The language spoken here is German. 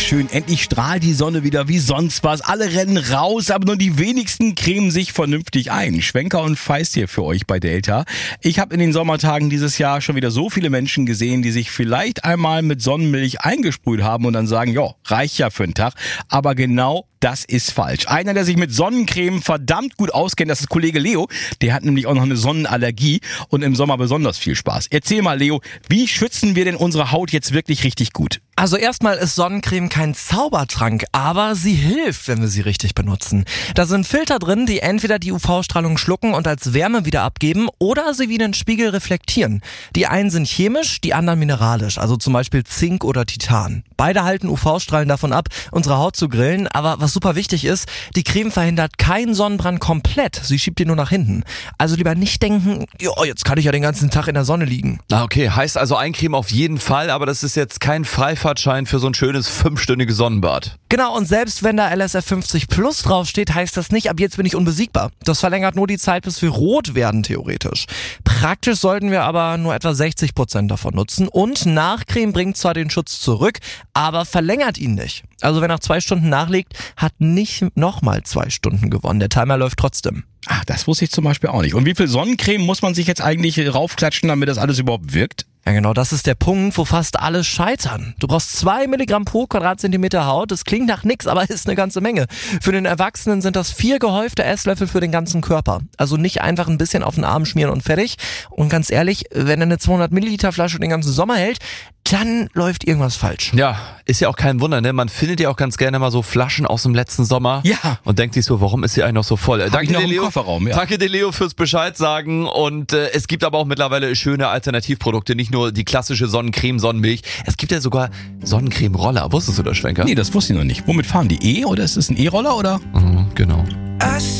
schön. Endlich strahlt die Sonne wieder wie sonst was. Alle rennen raus, aber nur die wenigsten cremen sich vernünftig ein. Schwenker und Feist hier für euch bei Delta. Ich habe in den Sommertagen dieses Jahr schon wieder so viele Menschen gesehen, die sich vielleicht einmal mit Sonnenmilch eingesprüht haben und dann sagen, ja, reicht ja für einen Tag. Aber genau das ist falsch. Einer, der sich mit Sonnencreme verdammt gut auskennt, das ist Kollege Leo. Der hat nämlich auch noch eine Sonnenallergie und im Sommer besonders viel Spaß. Erzähl mal, Leo, wie schützen wir denn unsere Haut jetzt wirklich richtig gut? Also erstmal ist Sonnencreme kein Zaubertrank, aber sie hilft, wenn wir sie richtig benutzen. Da sind Filter drin, die entweder die UV-Strahlung schlucken und als Wärme wieder abgeben oder sie wie einen Spiegel reflektieren. Die einen sind chemisch, die anderen mineralisch, also zum Beispiel Zink oder Titan. Beide halten UV-Strahlen davon ab, unsere Haut zu grillen, aber was super wichtig ist, die Creme verhindert keinen Sonnenbrand komplett, sie schiebt ihn nur nach hinten. Also lieber nicht denken, ja, jetzt kann ich ja den ganzen Tag in der Sonne liegen. Okay, heißt also eincremen auf jeden Fall, aber das ist jetzt kein Freifahrtschein für so ein schönes 5-stündiges Sonnenbad. Genau, und selbst wenn da LSF 50 Plus draufsteht, heißt das nicht, ab jetzt bin ich unbesiegbar. Das verlängert nur die Zeit, bis wir rot werden, theoretisch. Praktisch sollten wir aber nur etwa 60% davon nutzen und Nachcreme bringt zwar den Schutz zurück, aber verlängert ihn nicht. Also wer nach 2 Stunden nachlegt, hat nicht nochmal 2 Stunden gewonnen. Der Timer läuft trotzdem. Ach, das wusste ich zum Beispiel auch nicht. Und wie viel Sonnencreme muss man sich jetzt eigentlich raufklatschen, damit das alles überhaupt wirkt? Ja genau, das ist der Punkt, wo fast alle scheitern. Du brauchst 2 Milligramm pro Quadratzentimeter Haut. Das klingt nach nix, aber ist eine ganze Menge. Für den Erwachsenen sind das 4 gehäufte Esslöffel für den ganzen Körper. Also nicht einfach ein bisschen auf den Arm schmieren und fertig. Und ganz ehrlich, wenn eine 200 Milliliter Flasche den ganzen Sommer hält, dann läuft irgendwas falsch. Ja, ist ja auch kein Wunder, ne? Man findet ja auch ganz gerne mal so Flaschen aus dem letzten Sommer. Ja. Und denkt sich so, warum ist sie eigentlich noch so voll? Danke dir, Leo. Kofferraum, ja. Danke dir, Leo, fürs Bescheid sagen. Und es gibt aber auch mittlerweile schöne Alternativprodukte, nicht nur die klassische Sonnencreme, Sonnenmilch. Es gibt ja sogar Sonnencreme-Roller. Wusstest du das, Schwenker? Nee, das wusste ich noch nicht. Womit fahren die? Oder ist es ein E-Roller oder? Genau.